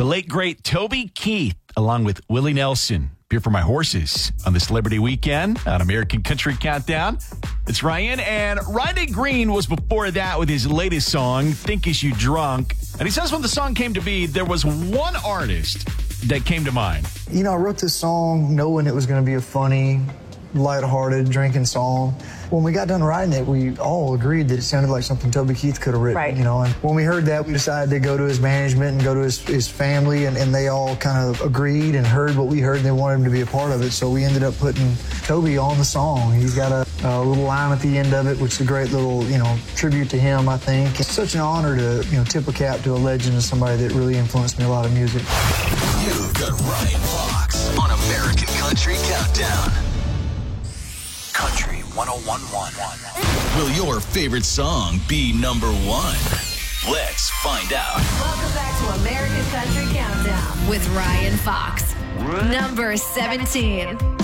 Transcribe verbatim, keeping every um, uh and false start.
The late, great Toby Keith, along with Willie Nelson. Beer for My Horses on the Celebrity Weekend on American Country Countdown. It's Ryan, and Riley Green was before that with his latest song, Think Is You Drunk. And he says when the song came to be, there was one artist that came to mind. You know, I wrote this song knowing it was going to be a funny, lighthearted drinking song. When we got done writing it, we all agreed that it sounded like something Toby Keith could have written, right. you know. And when we heard that, we decided to go to his management and go to his, his family, and, and they all kind of agreed and heard what we heard, and they wanted him to be a part of it. So we ended up putting Toby on the song. He's got a, a little line at the end of it, which is a great little, you know, tribute to him, I think. It's such an honor to, you know, tip a cap to a legend and somebody that really influenced me a lot of music. You've got Ryan Fox on American Country Countdown. Country one oh one point one. Will your favorite song be number one? Let's find out. Welcome back to American Country Countdown with Ryan Fox. Number seventeen.